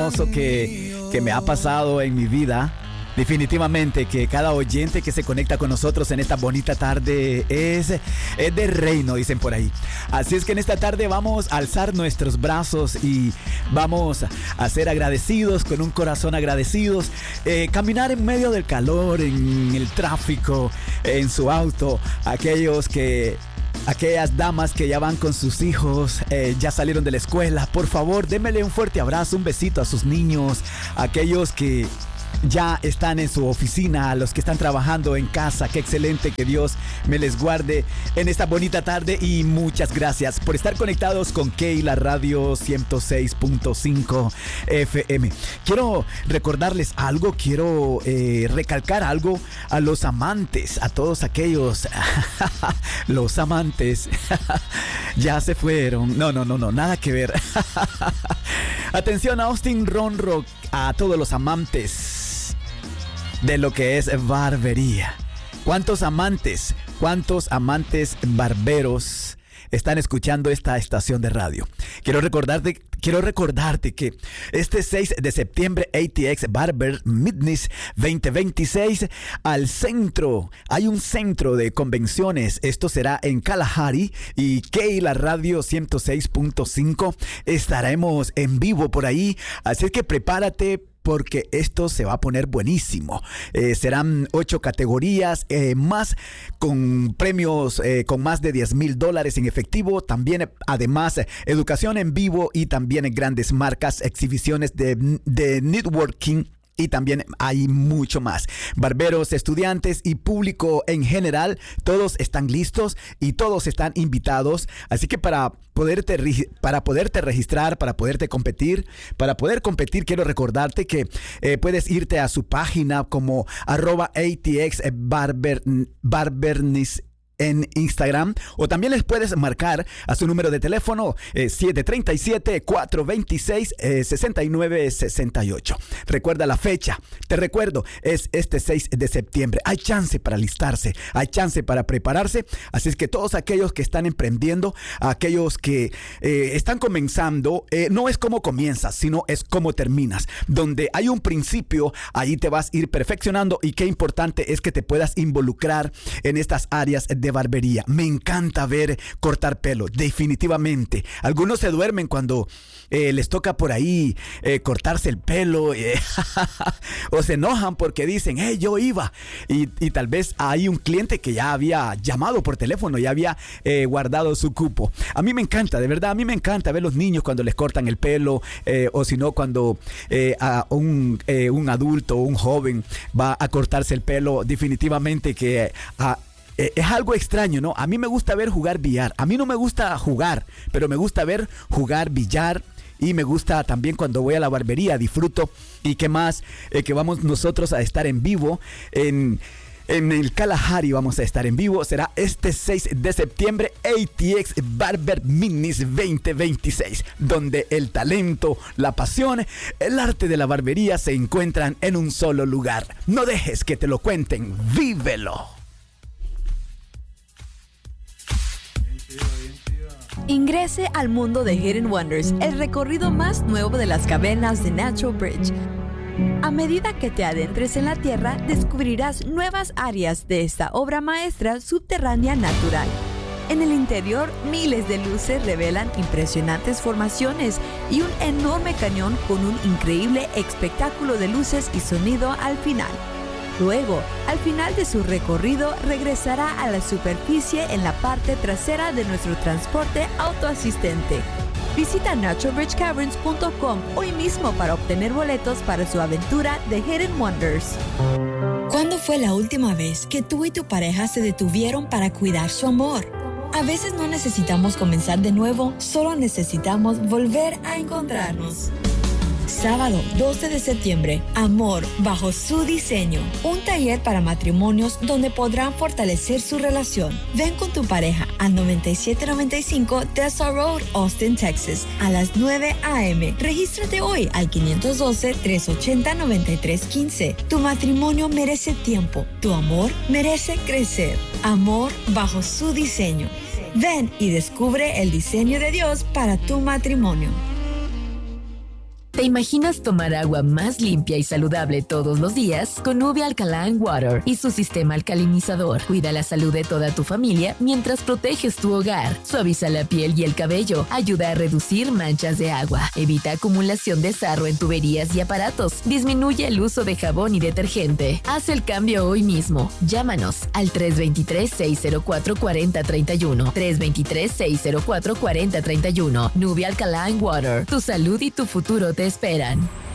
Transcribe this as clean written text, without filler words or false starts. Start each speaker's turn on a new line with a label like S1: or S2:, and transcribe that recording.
S1: hermoso que me ha pasado en mi vida. Definitivamente que cada oyente que se conecta con nosotros en esta bonita tarde es de reino, dicen por ahí. Así es que en esta tarde vamos a alzar nuestros brazos y vamos a ser agradecidos, con un corazón agradecidos. Caminar en medio del calor, en el tráfico, en su auto. Aquellas damas que ya van con sus hijos, ya salieron de la escuela. Por favor, démele un fuerte abrazo, un besito a sus niños. Aquellos que ya están en su oficina, a los que están trabajando en casa, qué excelente, que Dios me les guarde en esta bonita tarde y muchas gracias por estar conectados con Keila Radio 106.5 FM. Quiero recordarles algo, quiero recalcar algo a los amantes, a todos aquellos, los amantes ya se fueron, no, nada que ver. Atención a Austin Ronro, a todos los amantes de lo que es barbería. ¿Cuántos amantes barberos están escuchando esta estación de radio? Quiero recordarte que este 6 de septiembre ATX Barber Midnight 2026 hay un centro de convenciones. Esto será en Kalahari y Keila Radio 106.5 estaremos en vivo por ahí, así que prepárate porque esto se va a poner buenísimo. Serán 8 categorías, más con premios con más de $10,000 en efectivo. También, además, educación en vivo y también grandes marcas, exhibiciones de networking. Y también hay mucho más. Barberos, estudiantes y público en general, todos están listos y todos están invitados. Así que para poderte registrar, para poder competir, quiero recordarte que puedes irte a su página como @ATXBarbernis en Instagram, o también les puedes marcar a su número de teléfono 737-426-6968. Recuerda la fecha, te recuerdo, es este 6 de septiembre. Hay chance para alistarse, hay chance para prepararse, así es que todos aquellos que están emprendiendo, aquellos que están comenzando, no es cómo comienzas, sino es cómo terminas. Donde hay un principio, ahí te vas a ir perfeccionando, y qué importante es que te puedas involucrar en estas áreas de barbería. Me encanta ver cortar pelo, definitivamente. Algunos se duermen cuando les toca por ahí cortarse el pelo o se enojan porque dicen, yo iba, y tal vez hay un cliente que ya había llamado por teléfono, ya había guardado su cupo. A mí me encanta, de verdad, a mí me encanta ver los niños cuando les cortan el pelo, o si no, cuando a un adulto o un joven va a cortarse el pelo. Definitivamente que es algo extraño, ¿no? A mí me gusta ver jugar billar. A mí no me gusta jugar, pero me gusta ver jugar billar. Y me gusta también cuando voy a la barbería, disfruto. Y qué más, que vamos nosotros a estar en vivo en el Kalahari. Vamos a estar en vivo. Será este 6 de septiembre, ATX Barber Minis 2026, donde el talento, la pasión, el arte de la barbería se encuentran en un solo lugar. No dejes que te lo cuenten, vívelo.
S2: Ingrese al mundo de Hidden Wonders, el recorrido más nuevo de las cavernas de Natural Bridge. A medida que te adentres en la tierra, descubrirás nuevas áreas de esta obra maestra subterránea natural. En el interior, miles de luces revelan impresionantes formaciones y un enorme cañón con un increíble espectáculo de luces y sonido al final. Luego, al final de su recorrido, regresará a la superficie en la parte trasera de nuestro transporte autoasistente. Visita naturalbridgecaverns.com hoy mismo para obtener boletos para su aventura de Hidden Wonders.
S3: ¿Cuándo fue la última vez que tú y tu pareja se detuvieron para cuidar su amor? A veces no necesitamos comenzar de nuevo, solo necesitamos volver a encontrarnos. Sábado 12 de septiembre, Amor bajo su diseño. Un taller para matrimonios donde podrán fortalecer su relación. Ven con tu pareja a 9795 Tessa Road, Austin, Texas, a las 9 a.m. Regístrate hoy al 512-380-9315. Tu matrimonio merece tiempo. Tu amor merece crecer. Amor bajo su diseño. Ven y descubre el diseño de Dios para tu matrimonio.
S4: ¿Te imaginas tomar agua más limpia y saludable todos los días? Con Nubia Alkaline Water y su sistema alcalinizador. Cuida la salud de toda tu familia mientras proteges tu hogar. Suaviza la piel y el cabello. Ayuda a reducir manchas de agua. Evita acumulación de sarro en tuberías y aparatos. Disminuye el uso de jabón y detergente. Haz el cambio hoy mismo. Llámanos al 323-604-4031. 323-604-4031. Nubia Alkaline Water. Tu salud y tu futuro te esperan.